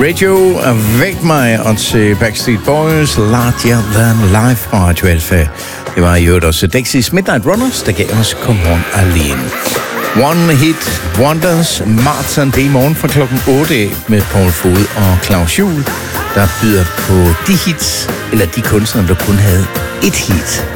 Radio, væk mig, og til Backstreet Boys, Larger Than Life på Radio Alpha. Det var jo også Dexys Midnight Runners, der gav os Come On Alene. One Hit Wonders, Martin det i morgen fra klokken 8 med Paul Fod og Claus Juhl, der byder på de hits, eller de kunstnere, der kun havde et hit.